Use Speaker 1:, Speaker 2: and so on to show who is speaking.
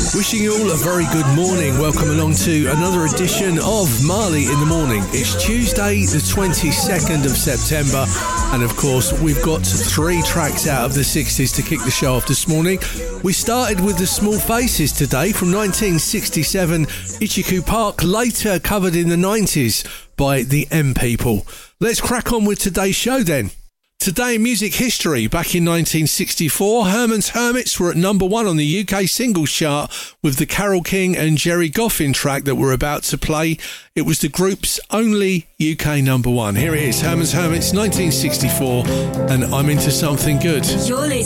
Speaker 1: Wishing you all a very good morning. Welcome along to another edition of Marley in the Morning. It's Tuesday, the 22nd of September. And of course, we've got 3 tracks out of the 60s to kick the show off this morning. We started with the Small Faces today from 1967, Itchycoo Park, later covered in the 90s by the M People. Let's crack on with today's show then. Today in music history, back in 1964, Herman's Hermits were at number 1 on the UK singles chart with the Carole King and Gerry Goffin track that we're about to play. It was the group's only UK number 1. Here it is, Herman's Hermits, 1964, and I'm Into Something Good.
Speaker 2: You're listening